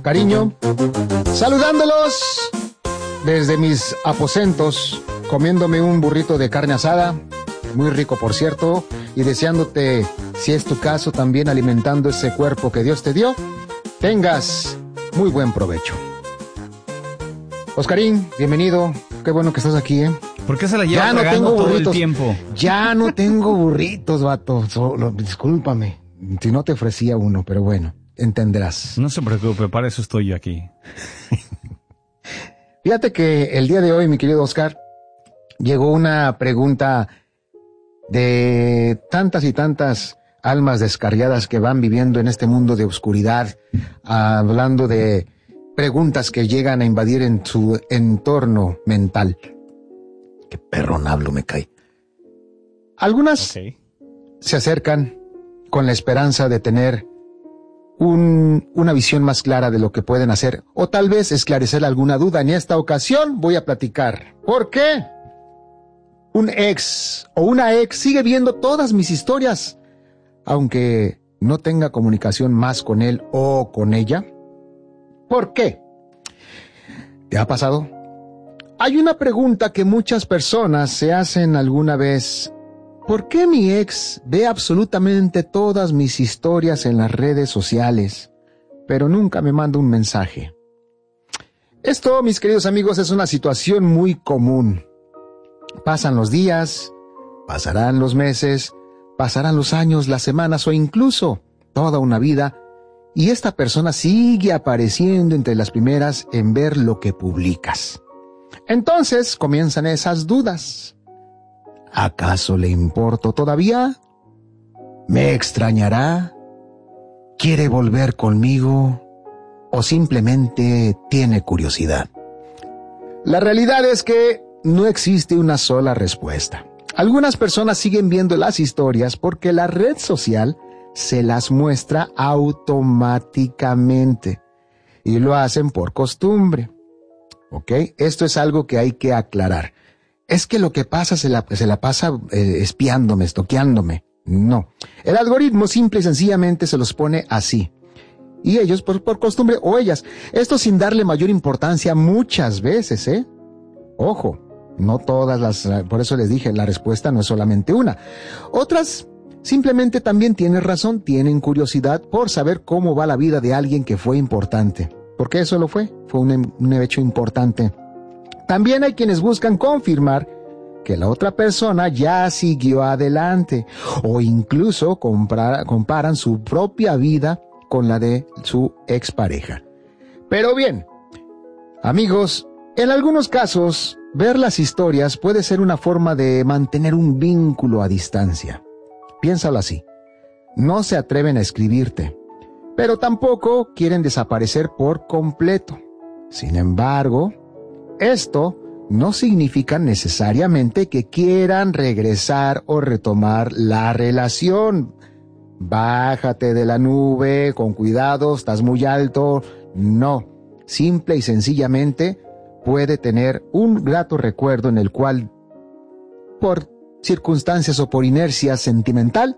cariño, saludándolos desde mis aposentos, comiéndome un burrito de carne asada, muy rico por cierto, y deseándote, si es tu caso, también alimentando ese cuerpo que Dios te dio, tengas muy buen provecho. Oscarín, bienvenido, qué bueno que estás aquí, ¿eh? ¿Por qué se la lleva tragando todo el tiempo? Ya no tengo burritos, vato, discúlpame, si no te ofrecía uno, pero bueno, entenderás. No se preocupe, para eso estoy yo aquí. Fíjate que el día de hoy, mi querido Oscar, llegó una pregunta de tantas y tantas almas descarriadas que van viviendo en este mundo de oscuridad, hablando de preguntas que llegan a invadir en su entorno mental. Qué perronablo me cae. Algunas se acercan con la esperanza de tener una visión más clara de lo que pueden hacer, o tal vez esclarecer alguna duda. En esta ocasión voy a platicar por qué un ex o una ex sigue viendo todas mis historias, aunque no tenga comunicación más con él o con ella. ¿Por qué? ¿Te ha pasado? Hay una pregunta que muchas personas se hacen alguna vez. ¿Por qué mi ex ve absolutamente todas mis historias en las redes sociales, pero nunca me manda un mensaje? Esto, mis queridos amigos, es una situación muy común. Pasan los días, pasarán los meses, pasarán los años, las semanas o incluso toda una vida, y esta persona sigue apareciendo entre las primeras en ver lo que publicas. Entonces comienzan esas dudas. ¿Acaso le importo todavía? ¿Me extrañará? ¿Quiere volver conmigo? ¿O simplemente tiene curiosidad? La realidad es que no existe una sola respuesta. Algunas personas siguen viendo las historias porque la red social se las muestra automáticamente y lo hacen por costumbre. ¿Ok? Esto es algo que hay que aclarar. Es que lo que pasa se la pasa espiándome, estoqueándome. No. El algoritmo simple y sencillamente se los pone así. Y ellos por costumbre, o ellas. Esto sin darle mayor importancia muchas veces, ¿eh? Ojo, no todas por eso les dije, la respuesta no es solamente una. Otras simplemente también tienen razón, tienen curiosidad por saber cómo va la vida de alguien que fue importante. Porque eso lo fue un hecho importante. También hay quienes buscan confirmar que la otra persona ya siguió adelante o incluso comparan su propia vida con la de su expareja. Pero bien, amigos, en algunos casos, ver las historias puede ser una forma de mantener un vínculo a distancia. Piénsalo así. No se atreven a escribirte, pero tampoco quieren desaparecer por completo. Sin embargo, esto no significa necesariamente que quieran regresar o retomar la relación. Bájate de la nube, con cuidado, estás muy alto. No, simple y sencillamente puede tener un grato recuerdo en el cual, por circunstancias o por inercia sentimental,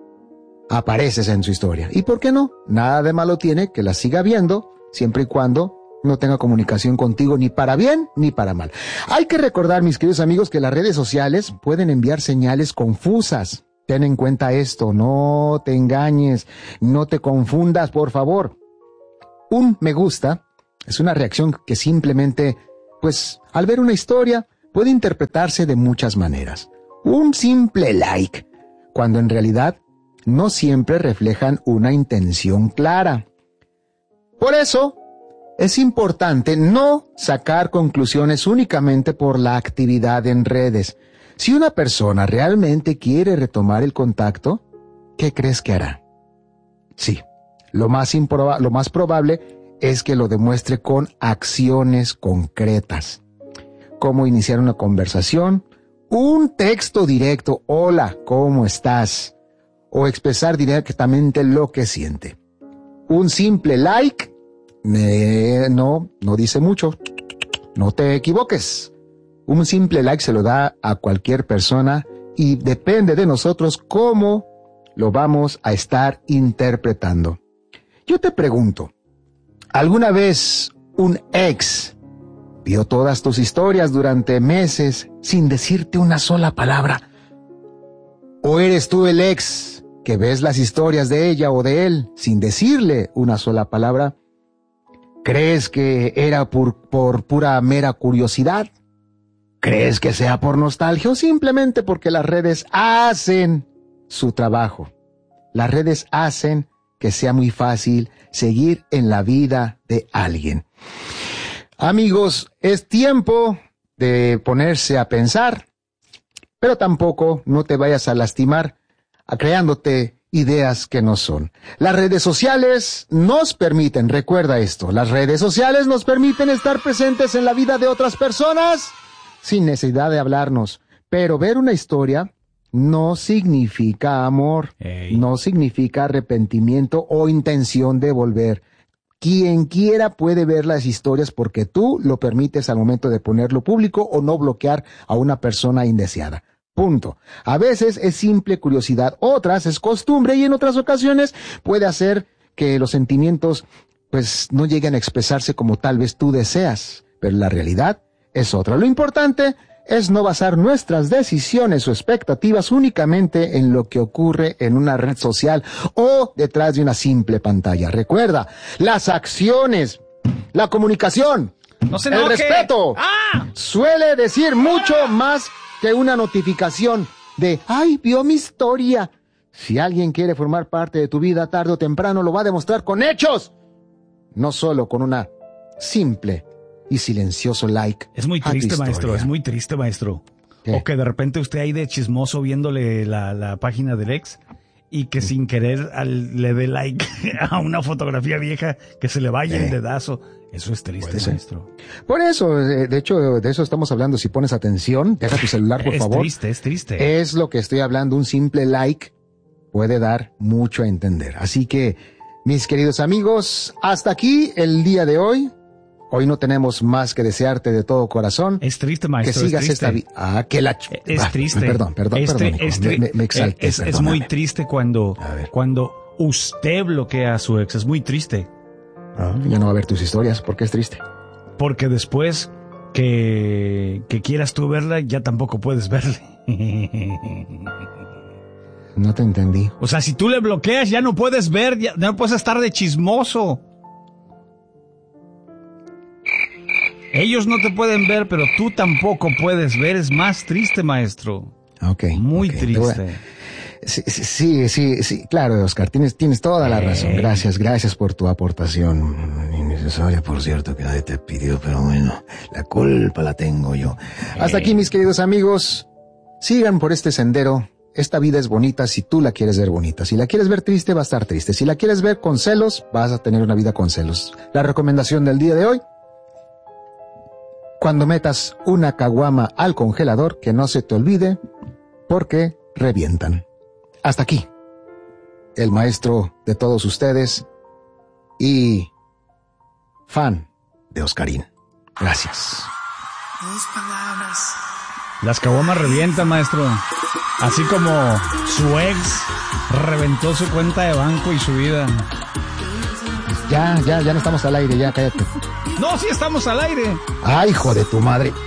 apareces en su historia. ¿Y por qué no? Nada de malo tiene que la siga viendo, siempre y cuando no tenga comunicación contigo ni para bien ni para mal. Hay que recordar, mis queridos amigos, que las redes sociales pueden enviar señales confusas. Ten en cuenta esto, no te engañes, no te confundas, por favor. Un me gusta es una reacción que simplemente, al ver una historia, puede interpretarse de muchas maneras. Un simple like, cuando en realidad no siempre reflejan una intención clara. Por eso, es importante no sacar conclusiones únicamente por la actividad en redes. Si una persona realmente quiere retomar el contacto, ¿qué crees que hará? Sí, lo más probable es que lo demuestre con acciones concretas. Cómo iniciar una conversación, un texto directo, hola, ¿cómo estás? O expresar directamente lo que siente. Un simple like, no dice mucho, no te equivoques. Un simple like se lo da a cualquier persona y depende de nosotros cómo lo vamos a estar interpretando. Yo te pregunto, ¿Alguna vez un ex vio todas tus historias durante meses sin decirte una sola palabra? ¿O eres tú el ex que ves las historias de ella o de él sin decirle una sola palabra? ¿Crees que era por pura mera curiosidad? ¿Crees que sea por nostalgia o simplemente porque las redes hacen su trabajo? Las redes hacen que sea muy fácil seguir en la vida de alguien. Amigos, es tiempo de ponerse a pensar, pero tampoco no te vayas a lastimar creándote ideas que no son. Las redes sociales nos permiten, recuerda esto, las redes sociales nos permiten estar presentes en la vida de otras personas sin necesidad de hablarnos, pero ver una historia no significa amor, no significa arrepentimiento o intención de volver. Quien quiera puede ver las historias porque tú lo permites al momento de ponerlo público o no bloquear a una persona indeseada. Punto. A veces es simple curiosidad, otras es costumbre y en otras ocasiones puede hacer que los sentimientos pues no lleguen a expresarse como tal vez tú deseas, pero la realidad es otra. Lo importante es no basar nuestras decisiones o expectativas únicamente en lo que ocurre en una red social o detrás de una simple pantalla. Recuerda, las acciones, la comunicación, el respeto, suele decir mucho más que una notificación de ¡ay, vio mi historia! Si alguien quiere formar parte de tu vida tarde o temprano, lo va a demostrar con hechos, no solo con una simple y silencioso like. Es muy triste, maestro, es muy triste, maestro. ¿Qué? O que de repente usted ahí de chismoso viéndole la página del ex y que sin querer le dé like a una fotografía vieja, que se le vaya el dedazo. Eso es triste, maestro. Por eso, de hecho, de eso estamos hablando. Si pones atención, deja tu celular, por favor. Es triste. Es lo que estoy hablando. Un simple like puede dar mucho a entender. Así que, mis queridos amigos, hasta aquí el día de hoy. Hoy no tenemos más que desearte de todo corazón. Es triste, maestro. Que sigas esta vida. Es triste. Perdón. Me exalté. Es muy triste cuando usted bloquea a su ex. Es muy triste. Ya no va a ver tus historias. ¿Por qué es triste? Porque después que quieras tú verla, ya tampoco puedes verle. No te entendí. O sea, si tú le bloqueas, ya no puedes ver, ya no puedes estar de chismoso. Ellos no te pueden ver, pero tú tampoco puedes ver. Es más triste, maestro. Muy triste. Sí, claro, Oscar, tienes toda la razón. Gracias por tu aportación. Innecesaria, por cierto, que nadie te pidió, pero bueno, la culpa la tengo yo. Hasta aquí, mis queridos amigos, sigan por este sendero. Esta vida es bonita si tú la quieres ver bonita. Si la quieres ver triste, va a estar triste. Si la quieres ver con celos, vas a tener una vida con celos. La recomendación del día de hoy: cuando metas una caguama al congelador, que no se te olvide, porque revientan. Hasta aquí, el maestro de todos ustedes y fan de Oscarín. Gracias. Las caguamas revientan, maestro. Así como su ex reventó su cuenta de banco y su vida. Ya no estamos al aire, ya cállate. No, sí estamos al aire. Ay, hijo de tu madre.